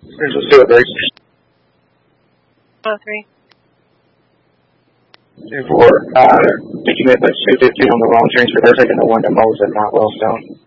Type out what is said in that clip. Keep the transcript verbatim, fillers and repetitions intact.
Here's a two three. Oh, three. Two four. Uh, did you make like two fifty on the wrong transfer? They're taking the one to Moses, not Wellstone.